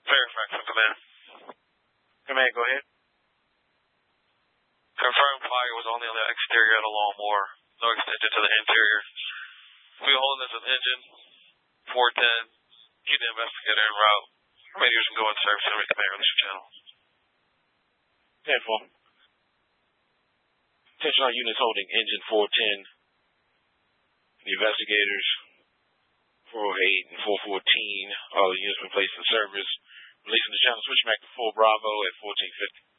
Fairfax, command. Command, go ahead. Confirmed fire was only on the exterior of the lawnmower. No extension to the interior. We holding this as engine 410. Keep the investigator en route. Radios can go in service and command release your channel. 10-4. Attention all units holding engine 410. The investigators 408 and 414. All the units been placed in service. Releasing the channel switch back to 4 Bravo at 1450.